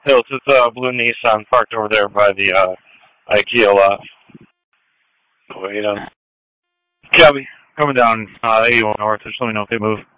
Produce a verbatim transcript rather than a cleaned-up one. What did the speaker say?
Hills, it's a uh, blue Nissan parked over there by the uh, IKEA lot. Wait on. Copy. Coming down uh, eighty-one north. Just let me know if they move.